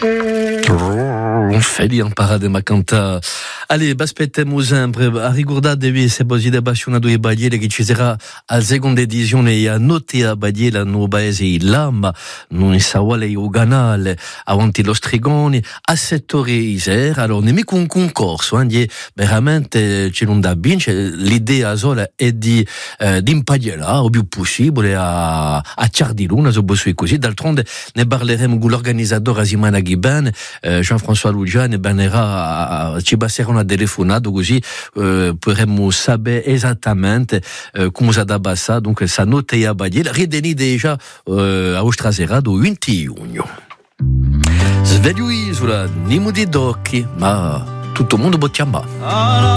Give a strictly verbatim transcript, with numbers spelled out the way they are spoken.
Feli en parade ma canta. Allez, baspettem sempre a riguardatevi se posite appassionato di Bagliere che ci sarà a seconda edizione e a notte a Bagliere a nuovo paese il Lama, non sa vuole il canale avanti lo Strigoni a settore Isère. Allora nemico un concorso, eh, veramente c'è non da vincere, l'idea sola è di eh, di impagliare o più possibile a a Ciardiluna, so bossui così. D'altronde ne parleremo con l'organizzatore Asimana Ghiben, eh, Jean-François Lugian, e Banera ci passerà una telefonata così eh, potremmo sapere esattamente eh, come si abbassa, dunque sa notte a Bagliere, rideni già eh, a Ostrasera do venti giugno. Sveglio Isola, nimo di Docchi, ma tutto il mondo può chiamare.